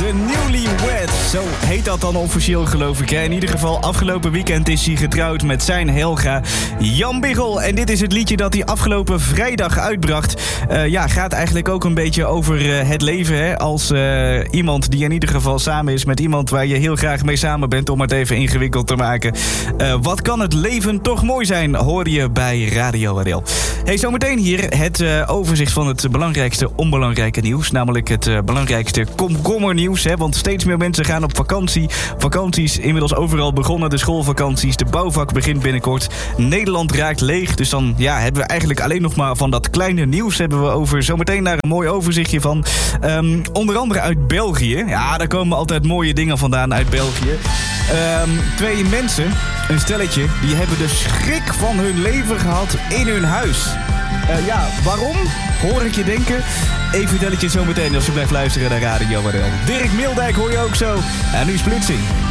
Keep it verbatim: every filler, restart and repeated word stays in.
de Newlywed. Zo heet dat dan officieel, geloof ik. Hè? In ieder geval, afgelopen weekend is hij getrouwd met zijn Helga, Jan Biggel. En dit is het liedje dat hij afgelopen vrijdag uitbracht. Uh, ja, gaat eigenlijk ook een beetje over uh, het leven. Hè? Als uh, iemand die in ieder geval samen is met iemand waar je heel graag mee samen bent. Om het even ingewikkeld te maken. Uh, wat kan het leven toch mooi zijn, hoor je bij Radio R L. Hey, zometeen hier het uh, overzicht van het belangrijkste onbelangrijke nieuws. Namelijk het uh, belangrijkste komkommernieuws. Hè? Want steeds meer mensen gaan op vakantie. Vakanties inmiddels overal begonnen. De schoolvakanties, de bouwvak begint binnenkort. Nederland raakt leeg. Dus dan ja, hebben we eigenlijk alleen nog maar van dat kleine nieuws hebben we over. Zometeen naar een mooi overzichtje van. Um, onder andere uit België. Ja, daar komen altijd mooie dingen vandaan uit België. Um, twee mensen, een stelletje, die hebben de schrik van hun leven gehad in hun huis. Uh, ja, waarom? Hoor ik je denken? Even vertel ik je zo meteen als je blijft luisteren naar Radio R L. Dirk Mildijk hoor je ook zo. En nu Splitsing.